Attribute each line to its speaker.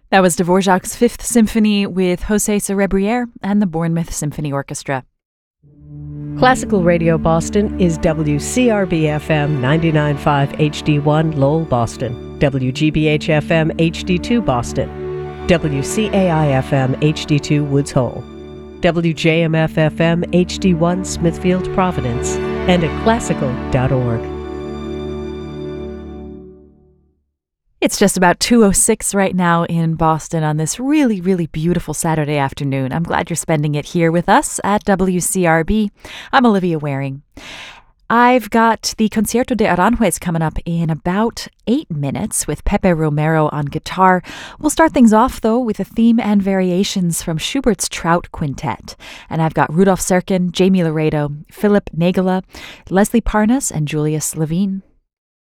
Speaker 1: That was Dvorak's Fifth Symphony with José Cerebriere and the Bournemouth Symphony Orchestra.
Speaker 2: Classical Radio Boston is WCRB-FM 99.5 HD1 Lowell, Boston, WGBH-FM HD2 Boston, WCAI-FM HD2 Woods Hole, WJMF-FM HD1 Smithfield, Providence, and at classical.org.
Speaker 1: It's just about 2:06 right now in Boston on this really, really beautiful Saturday afternoon. I'm glad you're spending it here with us at WCRB. I'm Olivia Waring. I've got the Concierto de Aranjuez coming up in about 8 minutes with Pepe Romero on guitar. We'll start things off, though, with a theme and variations from Schubert's Trout Quintet. And I've got Rudolf Serkin, Jamie Laredo, Philip Nagela, Leslie Parnas, and Julius Levine.